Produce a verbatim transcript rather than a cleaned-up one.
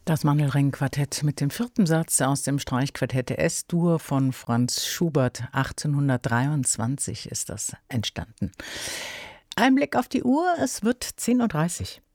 Das Mandelring-Quartett mit dem vierten Satz aus dem Streichquartett S-Dur von Franz Schubert. achtzehnhundertdreiundzwanzig ist das entstanden. Ein Blick auf die Uhr, es wird zehn Uhr dreißig.